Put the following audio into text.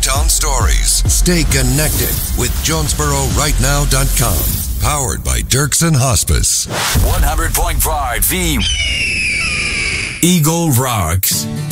hometown stories. Stay connected with JonesboroRightNow.com. Powered by Dirksen Hospice. 100.5 The Eagle Rocks.